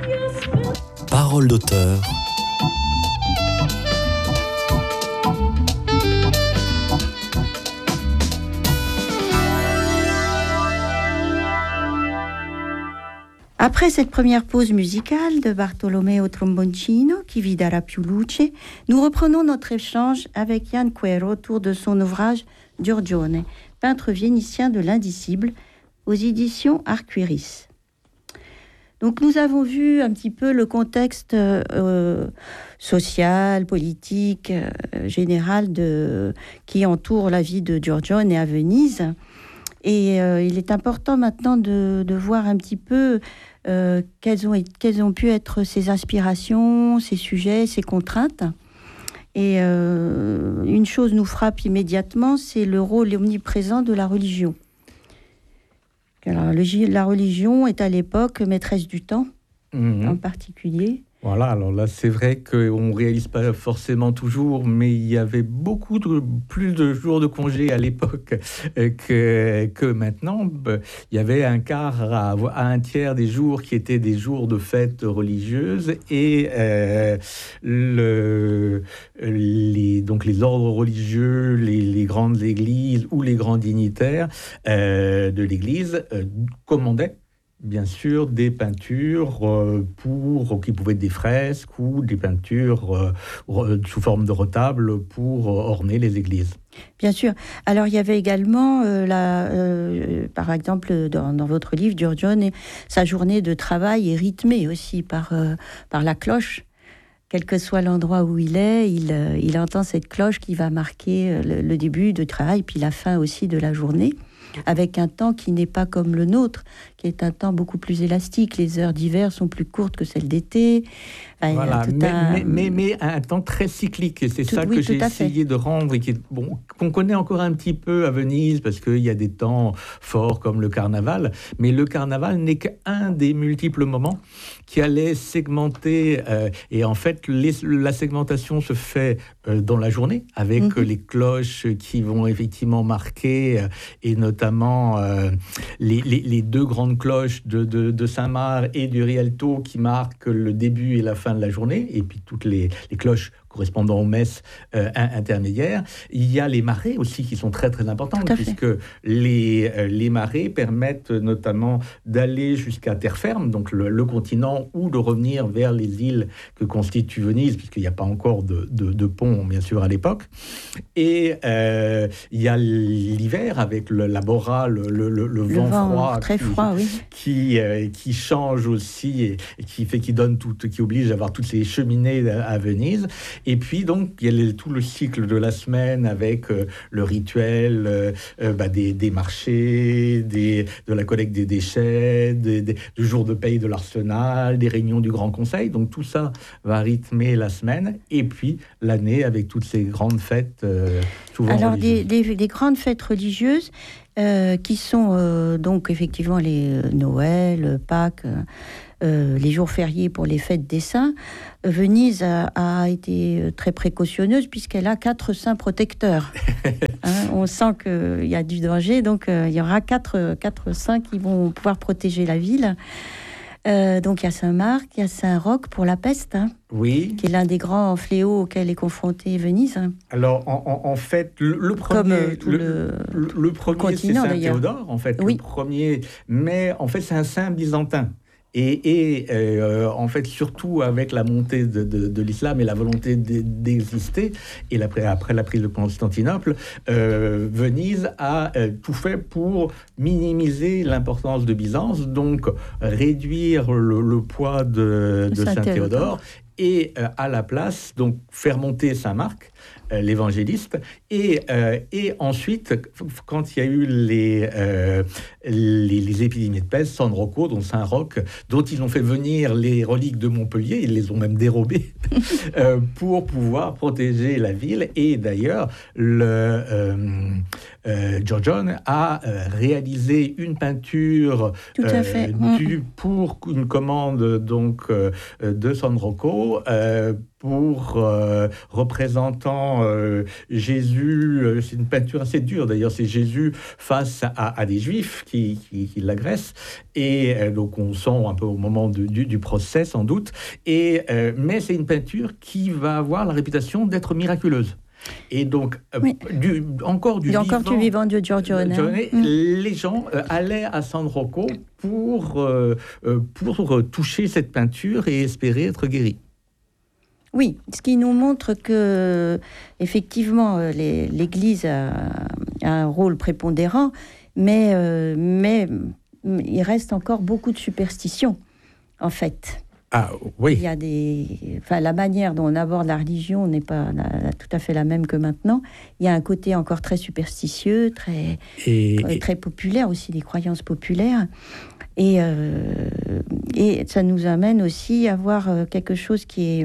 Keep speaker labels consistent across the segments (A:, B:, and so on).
A: Parole d'auteur.
B: Après cette première pause musicale de Bartolomeo Tromboncino, Chi vi darà più luce, nous reprenons notre échange avec Jan Quero autour de son ouvrage Giorgione, peintre vénitien de l'indicible, aux éditions Arcueris. Donc nous avons vu un petit peu le contexte social, politique, général qui entoure la vie de Giorgione à Venise. Et il est important maintenant de voir un petit peu quelles ont pu être ses inspirations, ses sujets, ses contraintes. Et une chose nous frappe immédiatement, c'est le rôle omniprésent de la religion. Alors, la religion est à l'époque maîtresse du temps, en particulier.
C: Voilà, alors là, c'est vrai qu'on ne réalise pas forcément toujours, mais il y avait plus de jours de congé à l'époque que maintenant. Il y avait un quart à un tiers des jours qui étaient des jours de fêtes religieuses et donc les ordres religieux, les grandes églises ou les grands dignitaires de l'église commandaient bien sûr des peintures qui pouvaient être des fresques ou des peintures sous forme de retable pour orner les églises.
B: Bien sûr. Alors il y avait également, par exemple, dans votre livre, Giorgione, sa journée de travail est rythmée aussi par la cloche. Quel que soit l'endroit où il est, il entend cette cloche qui va marquer le début du travail, puis la fin aussi de la journée, avec un temps qui n'est pas comme le nôtre, qui est un temps beaucoup plus élastique. Les heures d'hiver sont plus courtes que celles d'été. Enfin,
C: voilà, mais un temps très cyclique. Et c'est ça que j'ai essayé de rendre, et qu'on connaît encore un petit peu à Venise, parce qu'il y a des temps forts comme le carnaval. Mais le carnaval n'est qu'un des multiples moments qui allait segmenter. Et en fait, la segmentation se fait dans la journée, avec les cloches qui vont effectivement marquer, et notamment les deux grandes cloches de Saint-Marc et du Rialto qui marquent le début et la fin de la journée, et puis toutes les cloches correspondant aux messes intermédiaires. Il y a les marées aussi qui sont très très importantes, puisque les marées permettent notamment d'aller jusqu'à terre ferme, donc le continent, ou de revenir vers les îles que constitue Venise, puisqu'il n'y a pas encore de pont bien sûr à l'époque. Et il y a l'hiver avec la bora, le vent froid,
B: très froid, oui,
C: qui change aussi et qui oblige à avoir toutes ces cheminées à Venise. Et puis donc il y a tout le cycle de la semaine avec le rituel des marchés, de la collecte des déchets, du jour de paye de l'Arsenal, des réunions du Grand Conseil. Donc tout ça va rythmer la semaine, et puis l'année avec toutes ces grandes fêtes souvent
B: alors
C: religieuses.
B: des grandes fêtes religieuses qui sont donc effectivement les Noël, Pâques, les jours fériés pour les fêtes des saints. Venise a été très précautionneuse puisqu'elle a 4 saints protecteurs. On sent qu'il y a du danger, donc il y aura 4 saints qui vont pouvoir protéger la ville. Donc il y a Saint-Marc, il y a Saint-Roch pour la peste,
C: oui,
B: qui est l'un des grands fléaux auxquels est confrontée Venise.
C: Alors en fait, le premier, le premier c'est Saint Théodore, en fait, oui. Le premier, mais en fait c'est un saint byzantin. Et en fait, surtout avec la montée de l'islam et la volonté d'exister, et après la prise de Constantinople, Venise a tout fait pour minimiser l'importance de Byzance, donc réduire le poids de Saint Théodore, et à la place, donc faire monter Saint Marc, l'évangéliste, et ensuite, quand il y a eu les épidémies de peste, San Rocco, dont Saint-Roch, dont ils ont fait venir les reliques de Montpellier, ils les ont même dérobées pour pouvoir protéger la ville. Et d'ailleurs, Giorgione a réalisé une peinture pour une commande donc de San Rocco pour représentant Jésus. C'est une peinture assez dure d'ailleurs, c'est Jésus face à des Juifs qui l'agressent, et donc on sent un peu au moment du procès sans doute, mais c'est une peinture qui va avoir la réputation d'être miraculeuse. Et donc, encore du
B: vivant de Giorgione,
C: les gens allaient à San Rocco pour toucher cette peinture et espérer être guéris.
B: Oui, ce qui nous montre que, effectivement, l'Église a un rôle prépondérant, mais il reste encore beaucoup de superstitions, en fait.
C: Ah oui.
B: Il y a la manière dont on aborde la religion n'est pas tout à fait la même que maintenant. Il y a un côté encore très superstitieux, très populaire aussi, des croyances populaires. Et ça nous amène aussi à voir quelque chose qui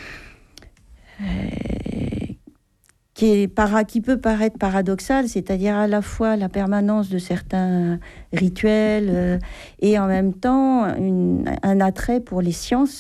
B: peut paraître paradoxal, c'est-à-dire à la fois la permanence de certains rituels et en même temps un attrait pour les sciences,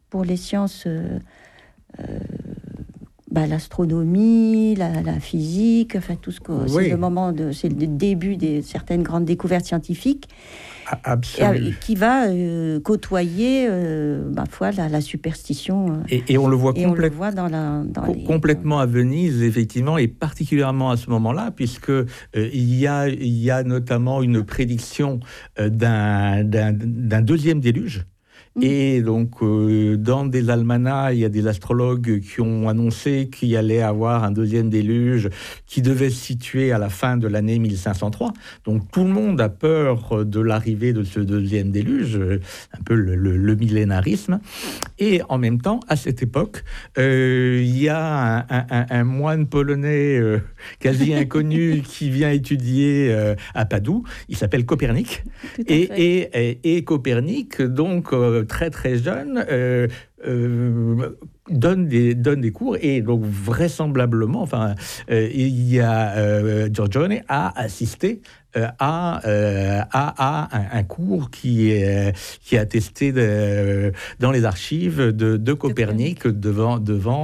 B: l'astronomie, la physique, enfin tout ce que c'est le début de certaines grandes découvertes scientifiques.
C: Absolument.
B: Qui va côtoyer la superstition.
C: Et on le voit
B: complètement
C: à Venise, effectivement, et particulièrement à ce moment-là, puisque il y a notamment une prédiction d'un deuxième déluge. Et donc, dans des almanachs, il y a des astrologues qui ont annoncé qu'il y allait avoir un deuxième déluge qui devait se situer à la fin de l'année 1503. Donc, tout le monde a peur de l'arrivée de ce deuxième déluge, un peu le millénarisme. Et en même temps, à cette époque, il y a un moine polonais quasi inconnu qui vient étudier à Padoue. Il s'appelle Copernic. Et Copernic, donc, très très jeune, donne des cours, et donc vraisemblablement, Giorgione a assisté à un cours qui est attesté dans les archives de Copernic devant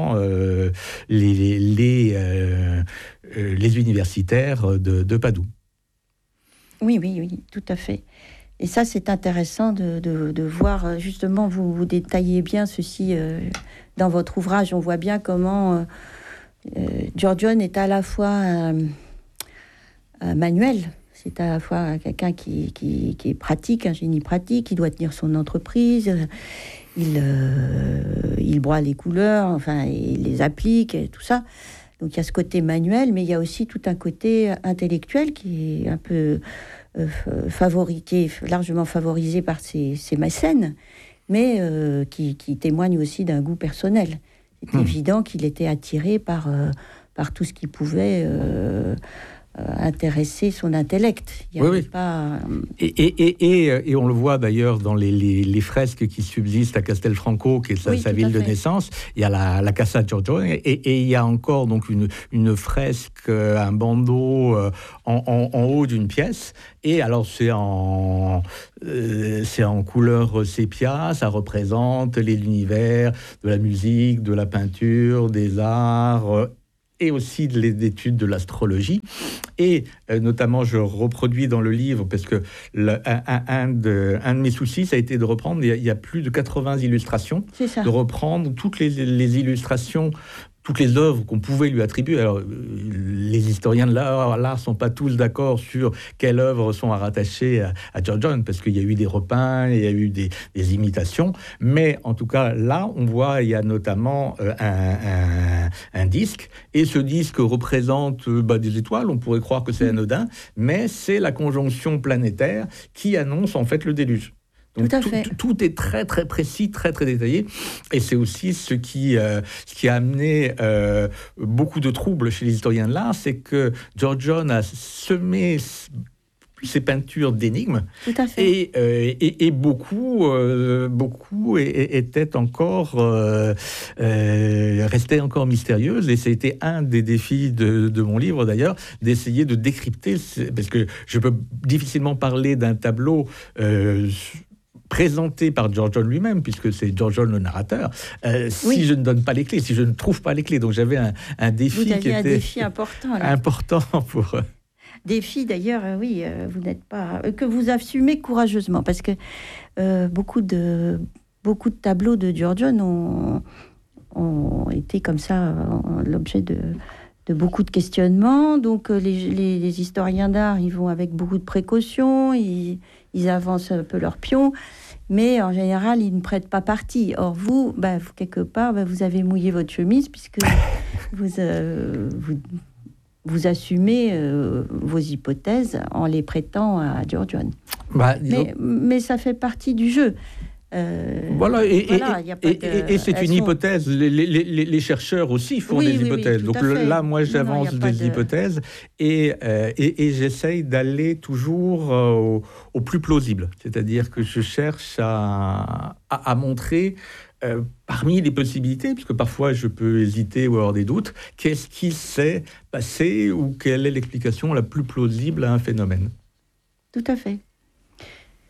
C: les universitaires de Padoue.
B: Oui, tout à fait. Et ça, c'est intéressant de voir, justement, vous détaillez bien ceci dans votre ouvrage. On voit bien comment Giorgione est à la fois un manuel, c'est à la fois quelqu'un qui est pratique, un génie pratique, qui doit tenir son entreprise, il broie les couleurs, il les applique, et tout ça. Donc il y a ce côté manuel, mais il y a aussi tout un côté intellectuel qui est un peu largement favorisé par ses mécènes, mais qui témoigne aussi d'un goût personnel. C'est évident qu'il était attiré par tout ce qui pouvait intéresser son intellect. Il y avait pas...
C: Et on le voit d'ailleurs dans les fresques qui subsistent à Castelfranco, qui est sa ville de naissance. Il y a la Casa Giorgione, et il y a encore donc une fresque, un bandeau en haut d'une pièce. Et alors c'est en couleur sépia, ça représente l'univers de la musique, de la peinture, des arts, et aussi de l'étude de l'astrologie. Et notamment, je reproduis dans le livre, parce que un de mes soucis, ça a été de reprendre, il y a plus de 80 illustrations, de reprendre toutes les illustrations, toutes les œuvres qu'on pouvait lui attribuer. Alors, les historiens de l'art ne sont pas tous d'accord sur quelles œuvres sont à rattacher à Giorgione, parce qu'il y a eu des repeints, il y a eu des imitations, mais en tout cas, là, on voit, il y a notamment un disque, et ce disque représente des étoiles. On pourrait croire que c'est anodin, mais c'est la conjonction planétaire qui annonce en fait le déluge. Donc, tout est très très précis, très très détaillé, et c'est aussi ce qui a amené beaucoup de troubles chez les historiens de l'art, c'est que Giorgione a semé ces peintures d'énigmes.
B: Tout à fait.
C: Et beaucoup étaient encore restaient encore mystérieuses. Et c'était un des défis de mon livre d'ailleurs, d'essayer de décrypter, parce que je peux difficilement parler d'un tableau présenté par Giorgione lui-même, puisque c'est Giorgione le narrateur, si je ne donne pas les clés, si je ne trouve pas les clés. Donc j'avais un défi
B: qui était...
C: un
B: défi important. Là.
C: Important pour...
B: Défi d'ailleurs, oui, vous n'êtes pas... que vous assumez courageusement, parce que beaucoup de tableaux de Giorgione ont été comme ça l'objet de beaucoup de questionnements. Donc les historiens d'art, ils vont avec beaucoup de précautions, ils avancent un peu leur pion, mais en général, ils ne prêtent pas parti. Or, vous quelque part, vous avez mouillé votre chemise, puisque vous assumez vos hypothèses en les prêtant à Giorgione. Mais ça fait partie du jeu.
C: Voilà, et c'est une hypothèse. Les chercheurs aussi font des hypothèses. Donc là, moi, j'avance des hypothèses et j'essaye d'aller toujours au plus plausible. C'est-à-dire que je cherche à montrer parmi les possibilités, puisque parfois je peux hésiter ou avoir des doutes, qu'est-ce qui s'est passé ou quelle est l'explication la plus plausible à un phénomène.
B: Tout à fait.